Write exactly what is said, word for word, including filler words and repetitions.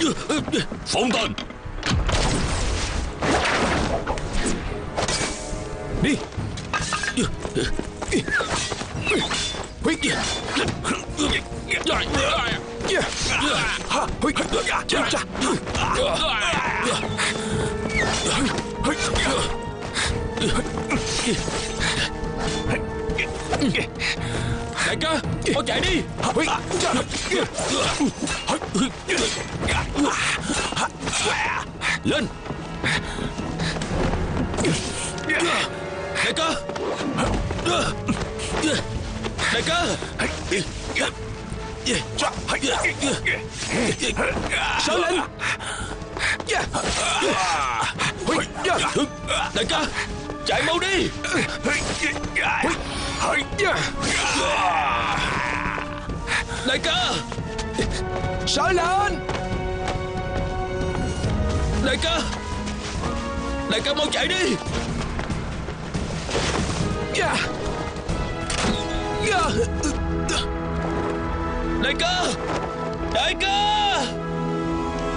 Phóng tên. Đi. Huyết. Đại ca, mau chạy đi. Lên. Đại ca. Đại ca. Sợ lệnh. Đại ca, chạy mau đi. Đại ca. Sợ lệnh. Đại ca. Đại ca mau chạy đi. Đại ca. Đại ca.